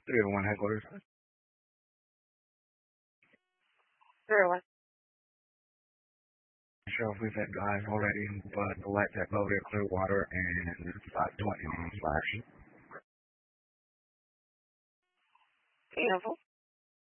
301 headquarters. Really? Sure if we've had guys already, but the lights have loaded clear water and 520 on flashing. Beautiful.